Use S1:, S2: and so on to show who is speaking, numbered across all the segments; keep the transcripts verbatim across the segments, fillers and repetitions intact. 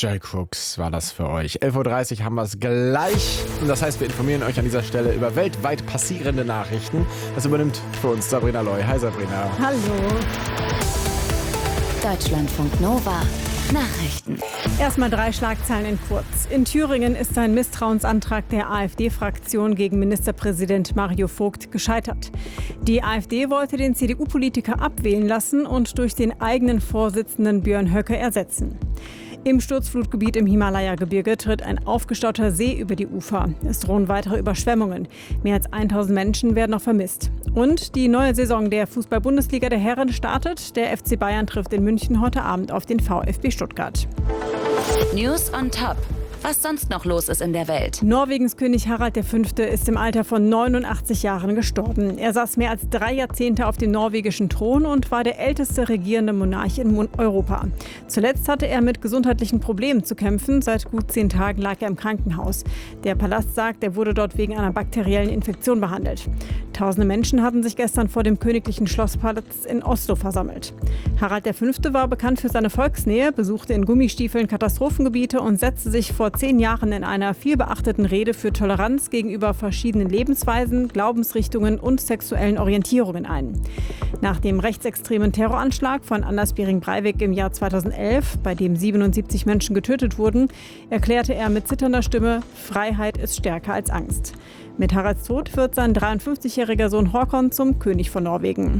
S1: Jay Crooks war das für euch. elf Uhr dreißig haben wir es gleich. Und das heißt, wir informieren euch an dieser Stelle über weltweit passierende Nachrichten. Das übernimmt für uns Sabrina Loy. Hi Sabrina.
S2: Hallo.
S3: Deutschlandfunk Nova. Nachrichten.
S2: Erstmal drei Schlagzeilen in kurz. In Thüringen ist ein Misstrauensantrag der AfD-Fraktion gegen Ministerpräsident Mario Vogt gescheitert. Die AfD wollte den C D U-Politiker abwählen lassen und durch den eigenen Vorsitzenden Björn Höcke ersetzen. Im Sturzflutgebiet im Himalaya-Gebirge tritt ein aufgestauter See über die Ufer. Es drohen weitere Überschwemmungen. Mehr als tausend Menschen werden noch vermisst. Und die neue Saison der Fußball-Bundesliga der Herren startet. Der F C Bayern trifft in München heute Abend auf den VfB Stuttgart.
S3: News on Top. Was sonst noch los ist in der Welt.
S2: Norwegens König Harald der Fünfte ist im Alter von neunundachtzig Jahren gestorben. Er saß mehr als drei Jahrzehnte auf dem norwegischen Thron und war der älteste regierende Monarch in Europa. Zuletzt hatte er mit gesundheitlichen Problemen zu kämpfen. Seit gut zehn Tagen lag er im Krankenhaus. Der Palast sagt, er wurde dort wegen einer bakteriellen Infektion behandelt. Tausende Menschen hatten sich gestern vor dem königlichen Schlosspalast in Oslo versammelt. Harald der Fünfte war bekannt für seine Volksnähe, besuchte in Gummistiefeln Katastrophengebiete und setzte sich vor zehn Jahren in einer vielbeachteten Rede für Toleranz gegenüber verschiedenen Lebensweisen, Glaubensrichtungen und sexuellen Orientierungen ein. Nach dem rechtsextremen Terroranschlag von Anders Behring Breivik im Jahr zweitausendelf, bei dem siebenundsiebzig Menschen getötet wurden, erklärte er mit zitternder Stimme: Freiheit ist stärker als Angst. Mit Haralds Tod wird sein dreiundfünfzigjähriger Sohn Håkon zum König von Norwegen.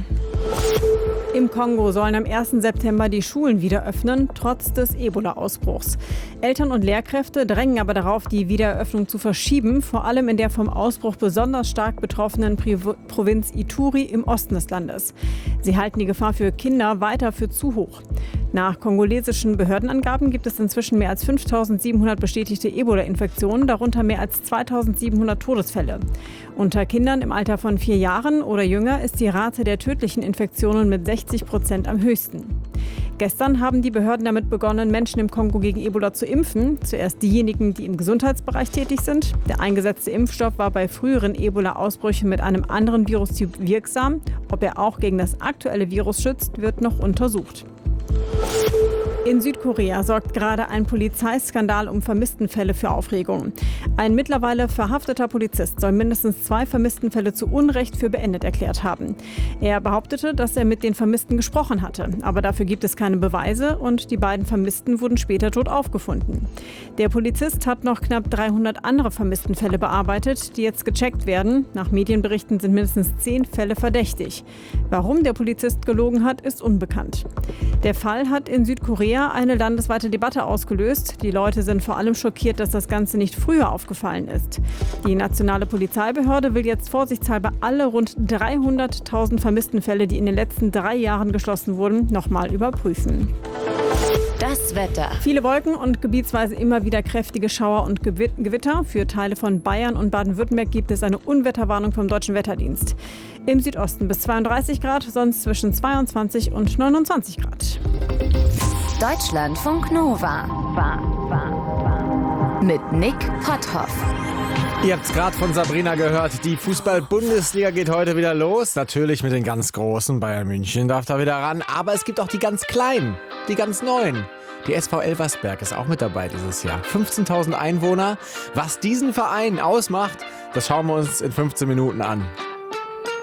S2: Im Kongo sollen am ersten September die Schulen wieder öffnen, trotz des Ebola-Ausbruchs. Eltern und Lehrkräfte drängen aber darauf, die Wiedereröffnung zu verschieben, vor allem in der vom Ausbruch besonders stark betroffenen Pri- Provinz Ituri im Osten des Landes. Sie halten die Gefahr für Kinder weiter für zu hoch. Nach kongolesischen Behördenangaben gibt es inzwischen mehr als fünftausendsiebenhundert bestätigte Ebola-Infektionen, darunter mehr als zweitausendsiebenhundert Todesfälle. Unter Kindern im Alter von vier Jahren oder jünger ist die Rate der tödlichen Infektionen mit sechzig Prozent am höchsten. Gestern haben die Behörden damit begonnen, Menschen im Kongo gegen Ebola zu impfen. Zuerst diejenigen, die im Gesundheitsbereich tätig sind. Der eingesetzte Impfstoff war bei früheren Ebola-Ausbrüchen mit einem anderen Virustyp wirksam. Ob er auch gegen das aktuelle Virus schützt, wird noch untersucht. In Südkorea sorgt gerade ein Polizeiskandal um Vermisstenfälle für Aufregung. Ein mittlerweile verhafteter Polizist soll mindestens zwei Vermisstenfälle zu Unrecht für beendet erklärt haben. Er behauptete, dass er mit den Vermissten gesprochen hatte, aber dafür gibt es keine Beweise und die beiden Vermissten wurden später tot aufgefunden. Der Polizist hat noch knapp dreihundert andere Vermisstenfälle bearbeitet, die jetzt gecheckt werden. Nach Medienberichten sind mindestens zehn Fälle verdächtig. Warum der Polizist gelogen hat, ist unbekannt. Der Fall hat in Südkorea eine landesweite Debatte ausgelöst. Die Leute sind vor allem schockiert, dass das Ganze nicht früher aufgefallen ist. Die nationale Polizeibehörde will jetzt vorsichtshalber alle rund dreihunderttausend Vermisstenfälle, die in den letzten drei Jahren geschlossen wurden, nochmal überprüfen.
S3: Das Wetter.
S2: Viele Wolken und gebietsweise immer wieder kräftige Schauer und Gewitter. Für Teile von Bayern und Baden-Württemberg gibt es eine Unwetterwarnung vom Deutschen Wetterdienst. Im Südosten bis zweiunddreißig Grad, sonst zwischen zweiundzwanzig und neunundzwanzig Grad.
S3: Deutschlandfunk Nova. Mit Nick Potthoff.
S1: Ihr habt es gerade von Sabrina gehört, die Fußball-Bundesliga geht heute wieder los. Natürlich mit den ganz Großen, Bayern München darf da wieder ran. Aber es gibt auch die ganz Kleinen, die ganz Neuen. Die S V Elversberg ist auch mit dabei dieses Jahr. fünfzehntausend Einwohner. Was diesen Verein ausmacht, das schauen wir uns in fünfzehn Minuten an.